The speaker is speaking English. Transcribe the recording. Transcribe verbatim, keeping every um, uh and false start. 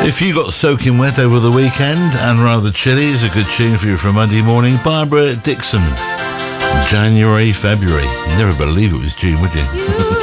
If you got soaking wet over the weekend and rather chilly, it's a good tune for you for Monday morning. Barbara Dixon. January, February. Never believe it was June, would you?